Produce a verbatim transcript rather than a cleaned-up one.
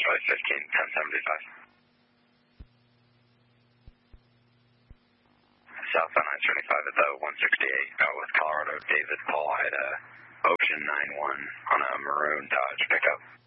Charlie fifteen, ten seventy-five. Southbound nine seventy-five at the one sixty-eight, out with Colorado, David Paul, I had a Ocean nine one on a maroon Dodge pickup.